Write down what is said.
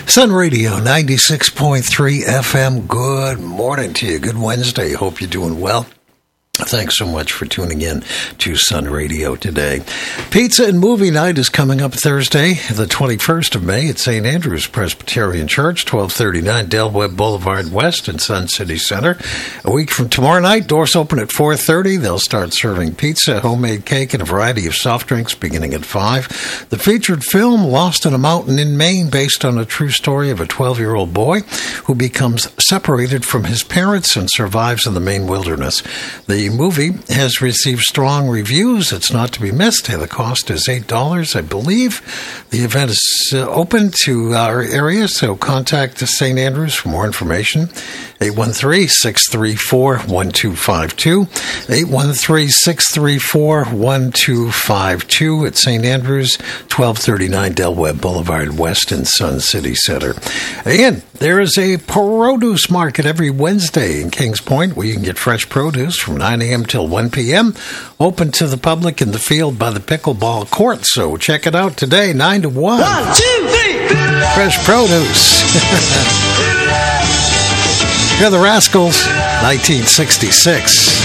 Sun Radio 96.3 FM. Good morning to you. Good Wednesday. Hope you're doing well. Thanks so much for tuning in to Sun Radio today. Pizza and Movie Night is coming up Thursday, the 21st of May at St. Andrew's Presbyterian Church, 1239 Del Webb Boulevard West in Sun City Center. A week from tomorrow night, doors open at 4:30. They'll start serving pizza, homemade cake, and a variety of soft drinks beginning at 5. The featured film, Lost in a Mountain in Maine, based on a true story of a 12-year-old boy who becomes separated from his parents and survives in the Maine wilderness. The movie has received strong reviews. It's not to be missed. The cost is $8, I believe. The event is open to our area, so contact St. Andrews for more information. 813-634-1252. 813-634-1252 at St. Andrews, 1239 Del Webb Boulevard West in Sun City Center. And there is a produce market every Wednesday in Kings Point where you can get fresh produce from 9 a.m. till 1 p.m. Open to the public in the field by the pickleball court. So check it out today, 9 to 1. 1, 2, 3. Fresh produce. Here are the Rascals, 1966.